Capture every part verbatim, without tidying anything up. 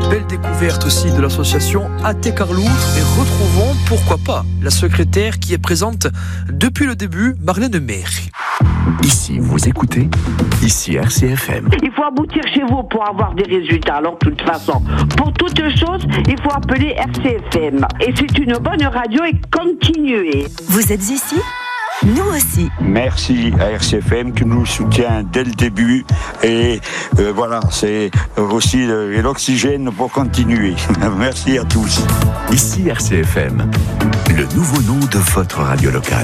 Belle découverte aussi de l'association Athée Carlouche et retrouvons, pourquoi pas, la secrétaire qui est présente depuis le début, Marlène Maire. Ici, vous écoutez, ici R C F M. Il faut aboutir chez vous pour avoir des résultats. Alors, de toute façon, pour toute chose, il faut appeler R C F M. Et c'est une bonne radio et continuez. Vous êtes ici ? Nous aussi. Merci à R C F M qui nous soutient dès le début. Et euh, voilà, c'est aussi euh, l'oxygène pour continuer. Merci à tous. Ici R C F M, le nouveau nom de votre radio locale.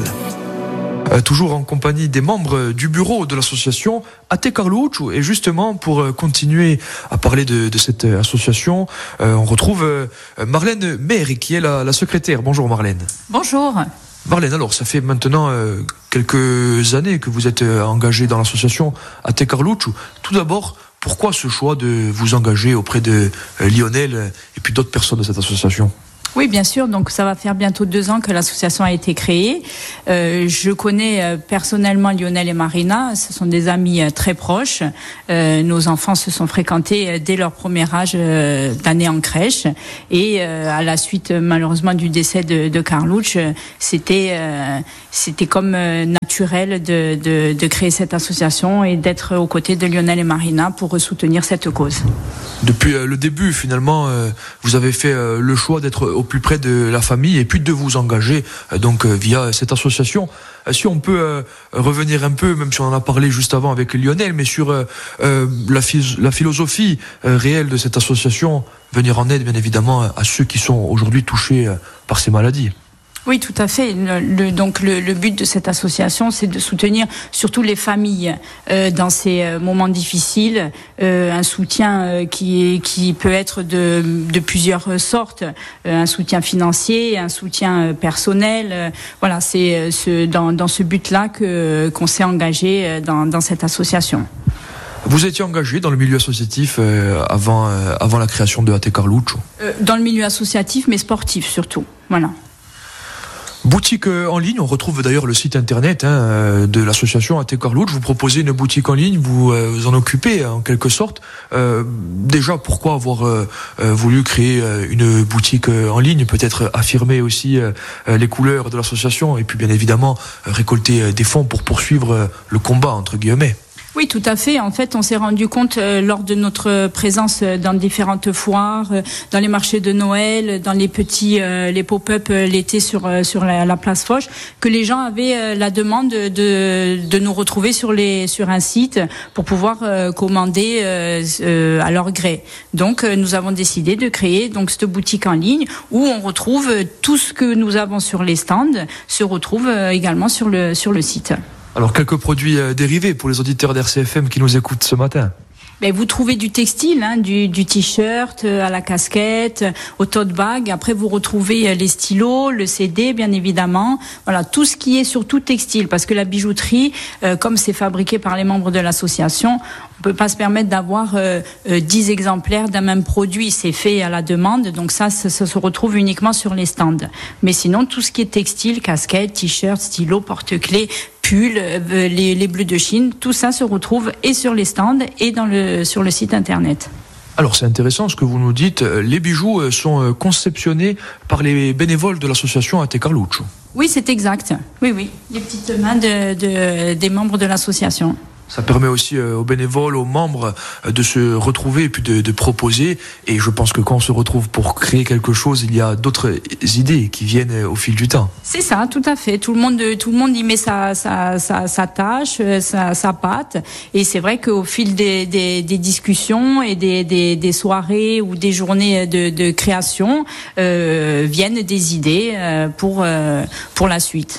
Euh, toujours en compagnie des membres du bureau de l'association Athée Carlouche. Et justement, pour euh, continuer à parler de, de cette euh, association, euh, on retrouve euh, Marlène Maire, qui est la, la secrétaire. Bonjour Marlène. Bonjour. Marlène, alors ça fait maintenant euh, quelques années que vous êtes euh, engagée dans l'association Athée Carlouche. Tout d'abord, pourquoi ce choix de vous engager auprès de euh, Lionel et puis d'autres personnes de cette association ? Oui, bien sûr. Donc, ça va faire bientôt deux ans que l'association a été créée. Euh, je connais euh, personnellement Lionel et Marina. Ce sont des amis euh, très proches. Euh, nos enfants se sont fréquentés euh, dès leur premier âge euh, d'année en crèche. Et euh, à la suite, euh, malheureusement, du décès de, de Carlouche, euh, c'était euh, c'était comme euh, naturel de, de, de créer cette association et d'être aux côtés de Lionel et Marina pour soutenir cette cause. Depuis euh, le début, finalement, euh, vous avez fait euh, le choix d'être au plus près de la famille et puis de vous engager euh, donc euh, via cette association. Euh, si on peut euh, revenir un peu, même si on en a parlé juste avant avec Lionel, mais sur euh, euh, la, phys- la philosophie euh, réelle de cette association, venir en aide bien évidemment à ceux qui sont aujourd'hui touchés euh, par ces maladies. Oui, tout à fait. Le, le, donc le, le but de cette association, c'est de soutenir surtout les familles euh, dans ces euh, moments difficiles. Euh, un soutien euh, qui, est, qui peut être de, de plusieurs sortes. Euh, un soutien financier, un soutien euh, personnel. Euh, voilà, c'est euh, ce, dans, dans ce but-là que, qu'on s'est engagé euh, dans, dans cette association. Vous étiez engagé dans le milieu associatif euh, avant, euh, avant la création de Athée Carlouche ? euh, Dans le milieu associatif, mais sportif surtout. Voilà. Boutique en ligne, on retrouve d'ailleurs le site internet hein, de l'association Athée Carlouche. Vous proposez une boutique en ligne, vous euh, vous en occupez en quelque sorte. Euh, déjà, pourquoi avoir euh, voulu créer une boutique en ligne ? Peut-être affirmer aussi euh, les couleurs de l'association et puis bien évidemment récolter des fonds pour poursuivre le combat entre guillemets. Oui, tout à fait. En fait, on s'est rendu compte euh, lors de notre présence dans différentes foires, euh, dans les marchés de Noël, dans les petits, euh, les pop-up euh, l'été sur euh, sur la, la place Foch, que les gens avaient euh, la demande de de nous retrouver sur les sur un site pour pouvoir euh, commander euh, euh, à leur gré. Donc, euh, nous avons décidé de créer donc cette boutique en ligne où on retrouve euh, tout ce que nous avons sur les stands se retrouve euh, également sur le sur le site. Alors, quelques produits euh, dérivés pour les auditeurs d'R C F M qui nous écoutent ce matin. Ben, vous trouvez du textile, hein, du, du t-shirt à la casquette, au tote bag. Après, vous retrouvez les stylos, le C D, bien évidemment. Voilà, tout ce qui est surtout textile, parce que la bijouterie, euh, comme c'est fabriqué par les membres de l'association, on peut pas se permettre d'avoir euh, euh, dix exemplaires d'un même produit. C'est fait à la demande, donc ça, ça, ça se retrouve uniquement sur les stands. Mais sinon, tout ce qui est textile, casquette, t-shirt, stylo, porte-clés, pull, euh, les, les bleus de Chine, tout ça se retrouve et sur les stands et dans le, sur le site internet. Alors c'est intéressant ce que vous nous dites, les bijoux sont conceptionnés par les bénévoles de l'association Athée Carlouche. Oui, c'est exact. Oui, oui, les petites mains de, de, des membres de l'association. Ça permet aussi aux bénévoles, aux membres de se retrouver et puis de, de proposer. Et je pense que quand on se retrouve pour créer quelque chose, il y a d'autres idées qui viennent au fil du temps. C'est ça, tout à fait. Tout le monde, tout le monde y met sa, sa, sa, sa tâche, sa, sa patte. Et c'est vrai qu'au fil des, des, des discussions et des, des, des soirées ou des journées de, de création, euh, viennent des idées euh, pour, euh, pour la suite.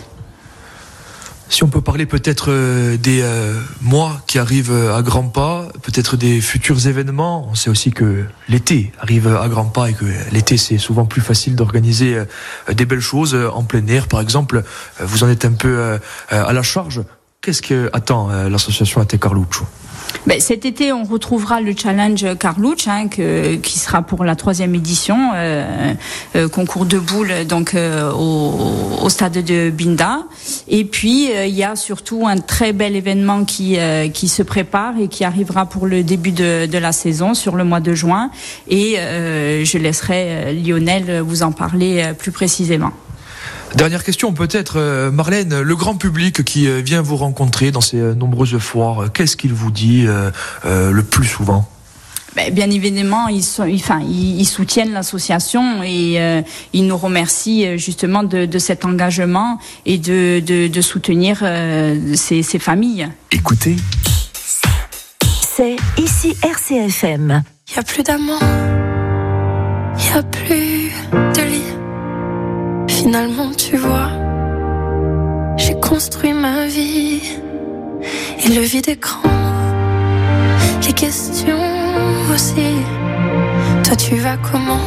Si on peut parler peut-être euh, des euh, mois qui arrivent à grands pas, peut-être des futurs événements. On sait aussi que l'été arrive à grands pas et que l'été c'est souvent plus facile d'organiser euh, des belles choses en plein air. Par exemple, euh, vous en êtes un peu euh, à la charge. Qu'est-ce que attend euh, l'association Athée Carlouche ? Ben, cet été, on retrouvera le challenge Carlucci, hein, que, qui sera pour la troisième édition, euh, euh, concours de boules, donc euh, au, au stade de Binda. Et puis, euh, il y a surtout un très bel événement qui euh, qui se prépare et qui arrivera pour le début de, de la saison, sur le mois de juin. Et euh, je laisserai Lionel vous en parler plus précisément. Dernière question peut-être, euh, Marlène, le grand public qui euh, vient vous rencontrer dans ces euh, nombreuses foires, euh, qu'est-ce qu'il vous dit euh, euh, le plus souvent ? Ben, bien évidemment, ils, sont, enfin, ils, ils soutiennent l'association et euh, ils nous remercient justement de, de cet engagement et de, de, de soutenir euh, ces, ces familles. Écoutez. C'est ici R C F M. Il n'y a plus d'amour, il n'y a plus de lit. Finalement, tu vois, j'ai construit ma vie et le vide écran, les questions aussi. Toi, tu vas comment?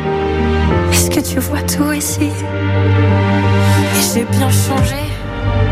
Est-ce que tu vois tout ici? Et j'ai bien changé.